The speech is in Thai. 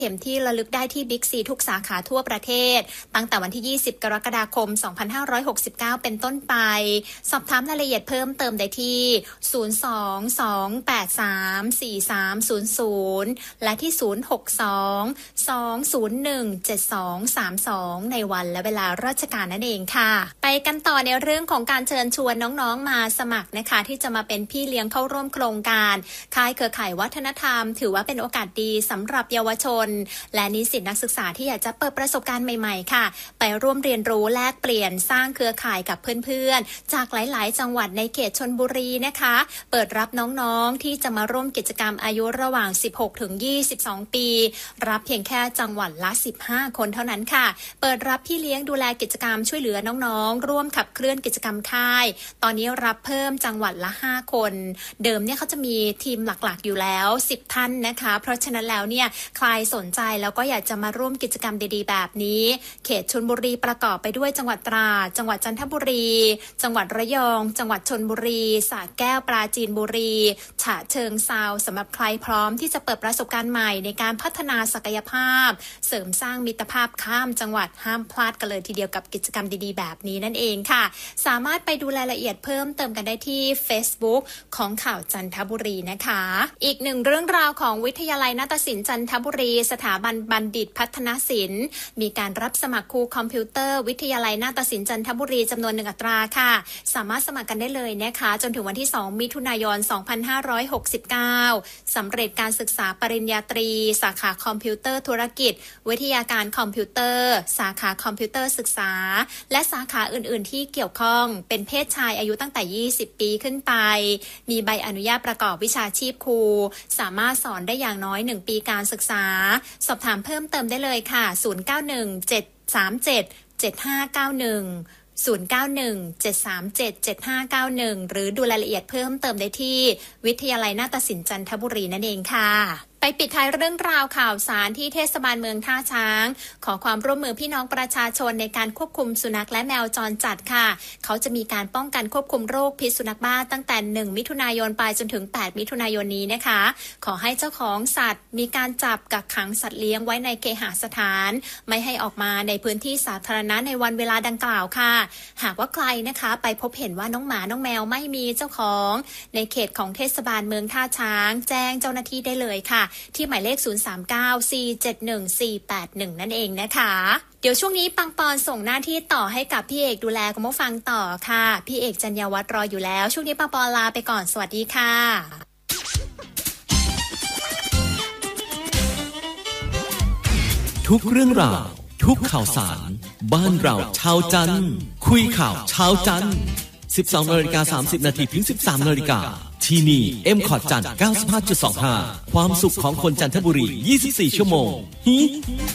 เข็มที่ระลึกได้ที่บิ๊กซีทุกสาขาทั่วประเทศตั้งแต่วันที่20กรกฎาคม2569เป็นต้นไปสอบถามรายละเอียดเพิ่มเติมได้ที่022834300และที่062-201-7232ในวันและเวลาราชการนั่นเองค่ะไปกันต่อในเรื่องของการเชิญชวนน้องๆมาสมัครนะคะที่จะมาเป็นพี่เลี้ยงเข้าร่วมโครงการค่ายเครือข่ายวัฒนธรรมถือว่าเป็นโอกาสดีสำหรับเยาวชนและนิสิตนักศึกษาที่อยากจะเปิดประสบการณ์ใหม่ๆค่ะไปร่วมเรียนรู้แลกเปลี่ยนสร้างเครือข่ายกับเพื่อนๆจากหลายๆจังหวัดในเขตชลบุรีนะคะเปิดรับน้องๆที่จะมาร่วมกิจกรรมอายุระหว่าง16ถึง22ปีรับเพียงแค่จังหวัดละ15คนเท่านั้นค่ะเปิดรับพี่เลี้ยงดูแลกิจกรรมช่วยเหลือน้องๆร่วมขับเคลื่อนกิจกรรมค่ายตอนนี้รับเพิ่มจังหวัดละ5คนเดิมเนี่ยเขาจะมีทีมหลักๆอยู่แล้ว10ท่านนะคะเพราะฉะนั้นแล้วเนี่ยใครสนใจแล้วก็อยากจะมาร่วมกิจกรรมดีๆแบบนี้เขตชลบุรีประกอบไปด้วยจังหวัดตราดจังหวัดจันทบุรีจังหวัดระยองจังหวัดชลบุรีสระแก้วปราจีนบุรีฉะเชิงเทราสำหรับใครพร้อมที่จะเปิดประสบการณ์ใหม่ในการพัฒนาศักยภาพเสริมสร้างมิตรภาพข้ามจังหวัดห้ามพลาดกันเลยทีเดียวกับกิจกรรมดีๆแบบนี้นั่นเองค่ะสามารถไปดูรายละเอียดเพิ่มเติมกันได้ที่ Facebook ของข่าวจันทบุรีนะคะอีกหนึ่งเรื่องราวของวิทยาลัยนาฏศิลป์จันทบุรีสถาบันบัณฑิตพัฒนศิลป์มีการรับสมัครครูคอมพิวเตอร์วิทยาลัยนาฏศิลป์จันทบุรีจำนวน1อัตราค่ะสามารถสมัครกันได้เลยนะคะจนถึงวันที่2มิถุนายน2569สำเร็จการศึกษาปริญญาตรีสาขาคอมพิวเตอร์ธุรกิจวิทยาการคอมพิวเตอร์สาขาคอมพิวเตอร์ศึกษาและสาขาอื่นๆที่เกี่ยวข้องเป็นเพศชายอายุตั้งแต่20ปีขึ้นไปมีใบอนุญาตประกอบวิชาชีพครูสามารถสอนได้อย่างน้อย1ปีการศึกษาสอบถามเพิ่มเติมได้เลยค่ะ09173775910917377591หรือดูรายละเอียดเพิ่มเติมได้ที่วิทยาลัยนาฏศิลป์จันทบุรีนั่นเองค่ะไปปิดท้ายเรื่องราวข่าวสารที่เทศบาลเมืองท่าช้างขอความร่วมมือพี่น้องประชาชนในการควบคุมสุนัขและแมวจรจัดค่ะเขาจะมีการป้องกันควบคุมโรคพิษสุนัขบ้าตั้งแต่1มิถุนายนไปจนถึง8มิถุนายนนี้นะคะขอให้เจ้าของสัตว์มีการจับกักขังสัตว์เลี้ยงไว้ในเคหสถานไม่ให้ออกมาในพื้นที่สาธารณะในวันเวลาดังกล่าวค่ะหากว่าใครนะคะไปพบเห็นว่าน้องหมาน้องแมวไม่มีเจ้าของในเขตของเทศบาลเมืองท่าช้างแจ้งเจ้าหน้าที่ได้เลยค่ะที่หมายเลข039471481นั่นเองนะคะเดี๋ยวช่วงนี้ปังปอนส่งหน้าที่ต่อให้กับพี่เอกดูแลคุณผู้ฟังต่อค่ะพี่เอกจัญญาวัฒน์รออยู่แล้วช่วงนี้ปังปอนลาไปก่อนสวัสดีค่ะทุกเรื่องราวทุกข่าวสารบ้านเราชาวจันทร์คุยข่าวชาวจันทร์ 12:30 นาทีถึง 13:00 นที่นี่ M.Cot จันทร์ 95.25 ความสุขของคนจันทบุรี 24 ชั่วโมง